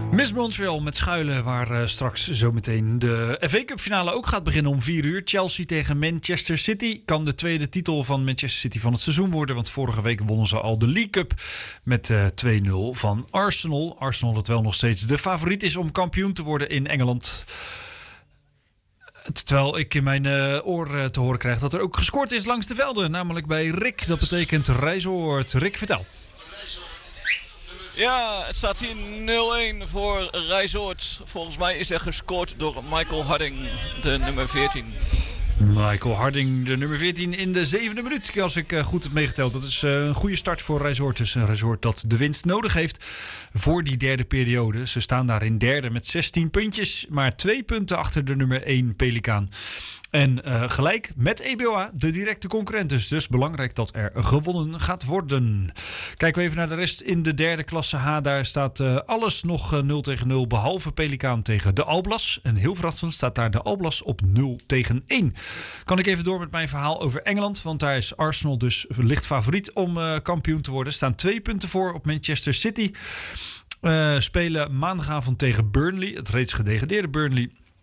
Miss Montreal met Schuilen, waar straks zometeen de FA Cup finale ook gaat beginnen om 4 uur. Chelsea tegen Manchester City kan de tweede titel van Manchester City van het seizoen worden. Want vorige week wonnen ze al de League Cup met 2-0 van Arsenal. Arsenal dat wel nog steeds de favoriet is om kampioen te worden in Engeland. Terwijl ik in mijn oor te horen krijg dat er ook gescoord is langs de velden. Namelijk bij Rick, dat betekent Rijzoord. Rick, vertel. Ja, het staat hier 0-1 voor Rijzoord. Volgens mij is er gescoord door Michael Harding, de nummer 14. Michael Harding, de nummer 14 in de 7e minuut. Als ik goed heb meegeteld. Dat is een goede start voor Rijzoord. Dus een Rijzoord dat de winst nodig heeft voor die derde periode. Ze staan daar in derde met 16 puntjes. Maar 2 punten achter de nummer 1 Pelikaan. En gelijk met EBOA, de directe concurrent. Dus belangrijk dat er gewonnen gaat worden. Kijken we even naar de rest in de derde klasse H. Daar staat alles nog 0-0. Behalve Pelikaan tegen de Alblas. En heel verrassend staat daar de Alblas op 0-1. Kan ik even door met mijn verhaal over Engeland. Want daar is Arsenal dus licht favoriet om kampioen te worden. Staan 2 punten voor op Manchester City. Spelen maandagavond tegen Burnley. Het reeds gedegradeerde Burnley.